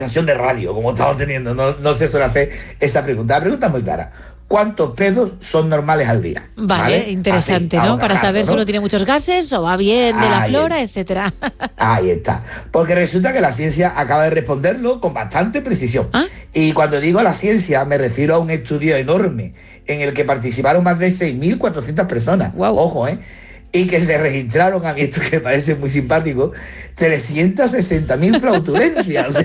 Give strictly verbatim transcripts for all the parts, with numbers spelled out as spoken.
de radio, como estamos teniendo, no, no se suele hacer esa pregunta. La pregunta es muy clara. ¿Cuántos pedos son normales al día? Vale, ¿vale? Interesante, Así, ¿no? Para saber ¿no? si uno tiene muchos gases o va bien de la Ahí flora, está. etcétera. Ahí está. Porque resulta que la ciencia acaba de responderlo con bastante precisión. ¿Ah? Y cuando digo la ciencia, me refiero a un estudio enorme en el que participaron más de seis mil cuatrocientas personas. Wow. Ojo, ¿eh? Y que se registraron, a mí esto que me parece muy simpático, trescientas sesenta mil flautulencias.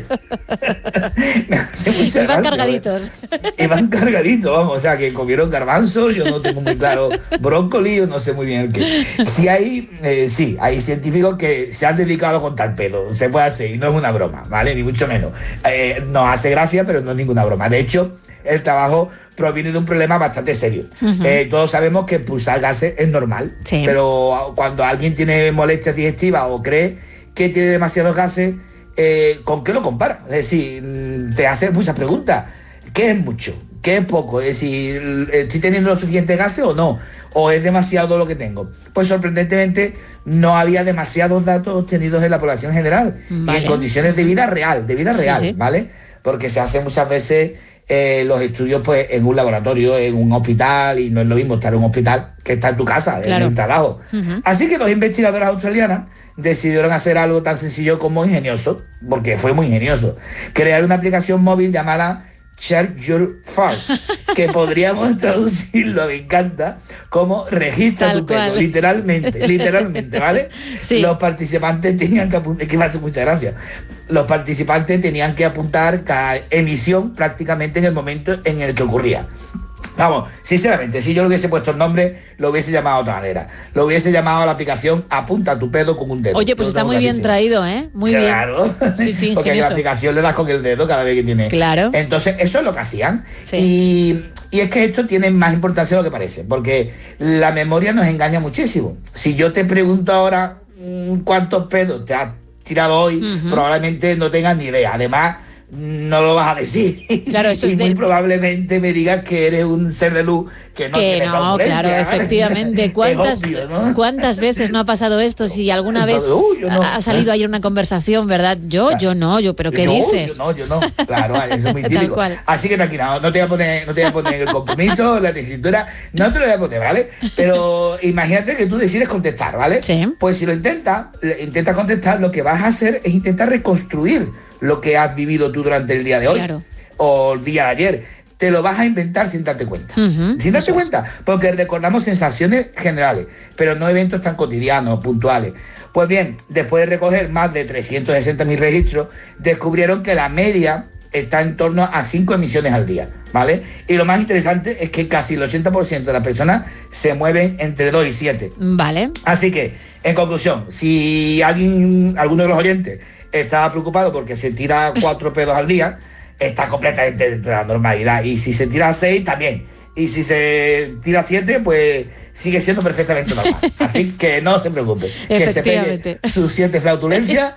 Me hace mucha Iban gracia, cargaditos. ¿eh? Iban cargaditos, vamos, o sea, que comieron garbanzos, yo no tengo muy claro, brócoli, yo no sé muy bien el qué. Sí hay, eh, sí, hay científicos que se han dedicado a contar pedo, se puede hacer, y no es una broma, ¿vale? Ni mucho menos. Eh, nos hace gracia, pero no es ninguna broma. De hecho, el trabajo proviene de un problema bastante serio. Uh-huh. Eh, todos sabemos que expulsar gases es normal, sí. pero cuando alguien tiene molestias digestivas o cree que tiene demasiados gases, eh, ¿con qué lo compara? Es decir, te hace muchas preguntas. ¿Qué es mucho? ¿Qué es poco? Es decir, ¿estoy teniendo los suficientes gases o no? ¿O es demasiado lo que tengo? Pues sorprendentemente no había demasiados datos obtenidos en la población general, vale. y en condiciones de vida real, de vida sí, real, sí. ¿vale? Porque se hace muchas veces Eh, los estudios pues en un laboratorio, en un hospital, y no es lo mismo estar en un hospital que estar en tu casa, claro. en el trabajo. Uh-huh. Así que dos investigadoras australianas decidieron hacer algo tan sencillo como ingenioso, porque fue muy ingenioso, crear una aplicación móvil llamada Check Your Fart, que podríamos traducirlo, me encanta, como registra Tal tu pedo, cual. literalmente, literalmente, ¿vale? Sí. Los participantes tenían que apuntar, es que me hace mucha gracia, los participantes tenían que apuntar cada emisión prácticamente en el momento en el que ocurría. Vamos, sinceramente, si yo le hubiese puesto el nombre, lo hubiese llamado de otra manera. Lo hubiese llamado a la aplicación Apunta tu pedo con un dedo. Oye, pues está muy bien traído, ¿eh? Muy bien. Claro. Sí, sí, porque en la aplicación le das con el dedo cada vez que tiene. Claro. Entonces, eso es lo que hacían. Sí. Y, y es que esto tiene más importancia de lo que parece, porque la memoria nos engaña muchísimo. Si yo te pregunto ahora cuántos pedos te has tirado hoy, uh-huh. probablemente no tengas ni idea. Además, no lo vas a decir. Claro, eso y es muy de... probablemente me digas que eres un ser de luz que no que tiene no, claro, ¿vale? efectivamente. ¿Cuántas, obvio, ¿no? ¿Cuántas veces no ha pasado esto? Si alguna vez Entonces, uh, yo no. ha salido ayer una conversación, ¿verdad? Yo, claro. yo no, yo, pero ¿qué yo, dices? Yo no, yo no. Claro, eso es muy típico. Tal cual. Así que tranquila, no te voy a poner, no te voy a poner el compromiso, la tesitura, no te lo voy a poner, ¿vale? Pero imagínate que tú decides contestar, ¿vale? Sí. Pues si lo intentas, intentas contestar, lo que vas a hacer es intentar reconstruir lo que has vivido tú durante el día de hoy, claro. o el día de ayer. Te lo vas a inventar sin darte cuenta. Uh-huh, sin darte cuenta, es. Porque recordamos sensaciones generales, pero no eventos tan cotidianos, puntuales. Pues bien, después de recoger más de trescientos sesenta mil registros, descubrieron que la media está en torno a cinco emisiones al día, ¿vale? Y lo más interesante es que casi el ochenta por ciento de las personas se mueven entre dos y siete. Vale. Así que, en conclusión, si alguien, alguno de los oyentes está preocupado porque se tira cuatro pedos al día, está completamente dentro de la normalidad. Y si se tira seis, también. Y si se tira siete, pues sigue siendo perfectamente normal. Así que no se preocupe. Que se pegue sus siete flautulencias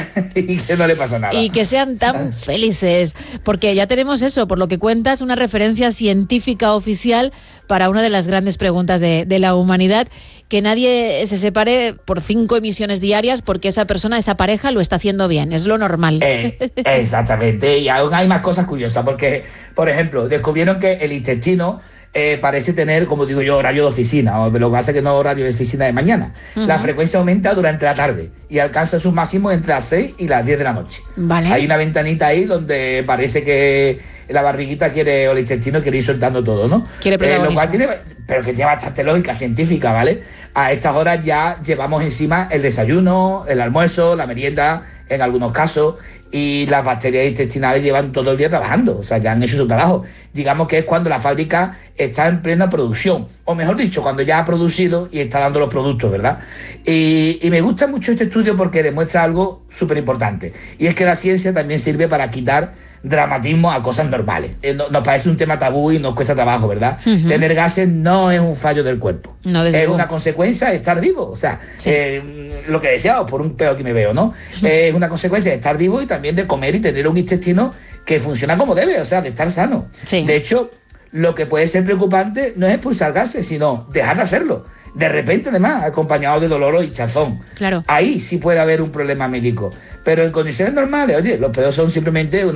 y que no le pasa nada. Y que sean tan felices. Porque ya tenemos eso, por lo que cuentas, una referencia científica oficial para una de las grandes preguntas de, de la humanidad. Que nadie se separe por cinco emisiones diarias porque esa persona, esa pareja, lo está haciendo bien. Es lo normal. Eh, exactamente. Y aún hay más cosas curiosas porque, por ejemplo, descubrieron que el intestino eh, parece tener, como digo yo, horario de oficina. O lo que pasa es que no horario de oficina de mañana. Uh-huh. La frecuencia aumenta durante la tarde y alcanza sus máximos entre las seis y las diez de la noche. Vale. Hay una ventanita ahí donde parece que la barriguita quiere, o el intestino quiere ir soltando todo, ¿no? Quiere eh, lo cual tiene, pero que tiene bastante lógica científica, ¿vale? A estas horas ya llevamos encima el desayuno, el almuerzo, la merienda, en algunos casos, y las bacterias intestinales llevan todo el día trabajando, o sea, ya han hecho su trabajo. Digamos que es cuando la fábrica está en plena producción, o mejor dicho, cuando ya ha producido y está dando los productos, ¿verdad? Y, y me gusta mucho este estudio porque demuestra algo súper importante, y es que la ciencia también sirve para quitar dramatismo a cosas normales. Eh, no, nos parece un tema tabú y nos cuesta trabajo, ¿verdad? Uh-huh. Tener gases no es un fallo del cuerpo. No, es luego. Una consecuencia de estar vivo. O sea, sí. eh, lo que deseamos, por un peo que me veo, ¿no? Uh-huh. Es una consecuencia de estar vivo y también de comer y tener un intestino que funciona como debe, o sea, de estar sano. Sí. De hecho, lo que puede ser preocupante no es expulsar gases, sino dejar de hacerlo. De repente, además, acompañado de dolor o hinchazón. Claro. Ahí sí puede haber un problema médico. Pero en condiciones normales, oye, los pedos son simplemente una